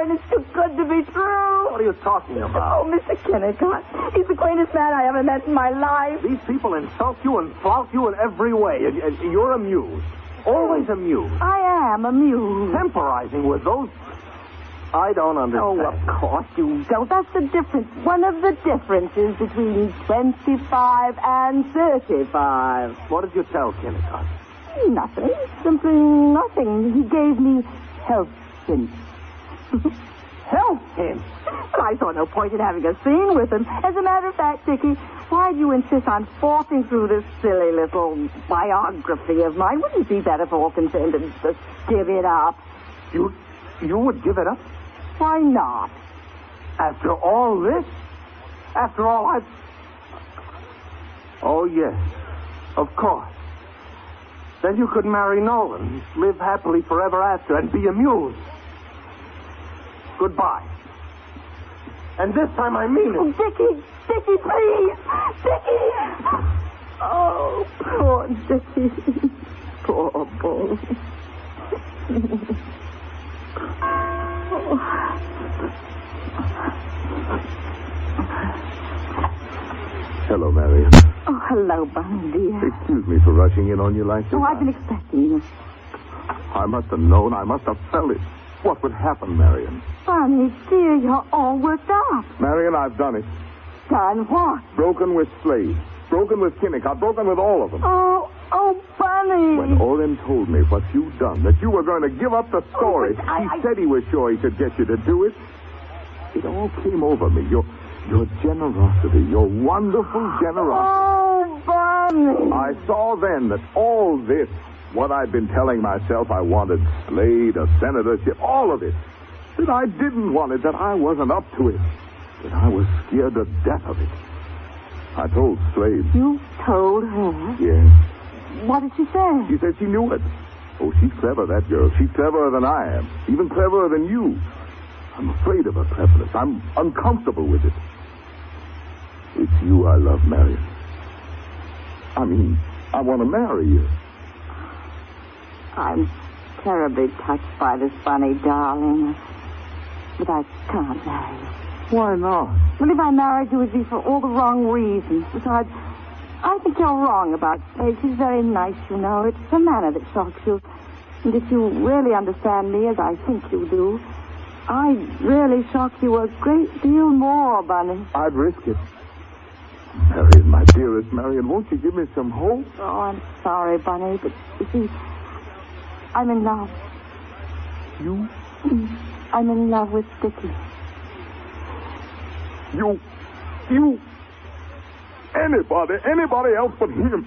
and it's too good to be true. What are you talking about? Oh, Mr. Kennicott, he's the greatest man I ever met in my life. These people insult you and flout you in every way, and you're amused. Always amused. I am amused. Temporizing with those... I don't understand. Oh, of course you don't. That's the difference. One of the differences between 25 and 35. What did you tell Kennicott? Nothing. Simply nothing. He gave me health hints. Health hints? But I saw no point in having a scene with him. As a matter of fact, Dickie, why do you insist on forcing through this silly little biography of mine? Wouldn't it be better for all concerned to just give it up? You would give it up? Why not? After all this? After all I've... Oh, yes. Of course. Then you could marry Nolan, live happily forever after, and be amused. Goodbye. And this time I mean it. Oh, Dickie, please! Dickie! Oh, poor Dickie. Poor boy. Hello, Marion. Oh, hello, Bunny, dear. Excuse me for rushing in on you like this. Oh, I've been expecting you. I must have known. I must have felt it. What would happen, Marion? Bunny, dear, you're all worked up. Marion, I've done it. Done what? Broken with Slade. Broken with Kennicott. Broken with all of them. Oh, Bunny. When Orrin told me what you'd done, that you were going to give up the story, but he said he was sure he could get you to do it. It all came over me. Your generosity, your wonderful generosity. Oh, Bunny. I saw then that all this, what I'd been telling myself I wanted, Slade, a senatorship, all of it, that I didn't want it, that I wasn't up to it, that I was scared to death of it. I told Slade. You told her? Yes. What did she say? She said she knew it. Oh, she's clever, that girl. She's cleverer than I am. Even cleverer than you. I'm afraid of her cleverness. I'm uncomfortable with it. It's you I love, Marion. I mean, I want to marry you. I'm terribly touched by this, Bunny, darling. But I can't marry you. Why not? Well, if I married you, it would be for all the wrong reasons. Besides, I think you're wrong about Slade. She's very nice, you know. It's her manner that shocks you. And if you really understand me, as I think you do, I'd really shock you a great deal more, Bunny. I'd risk it. Marion, my dearest Marion, won't you give me some hope? Oh, I'm sorry, Bunny, but you see, I'm in love. You? I'm in love with Dickie. You, anybody else but him.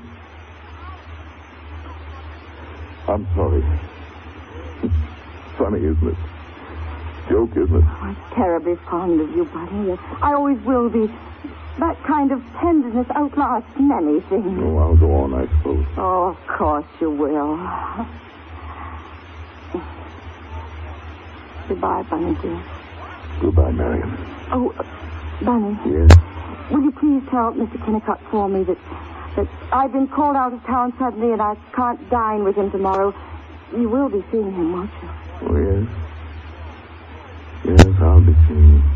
I'm sorry. Funny, isn't it? Joke, isn't it? Oh, I'm terribly fond of you, Bunny. I always will be. That kind of tenderness outlasts many things. Oh, I'll go on, I suppose. Oh, of course you will. Goodbye, Bunny, dear. Goodbye, Marion. Oh, Bunny. Yes? Will you please tell Mr. Kennicott for me that I've been called out of town suddenly and I can't dine with him tomorrow. You will be seeing him, won't you? Oh, yes. Yes, I'll be seeing him.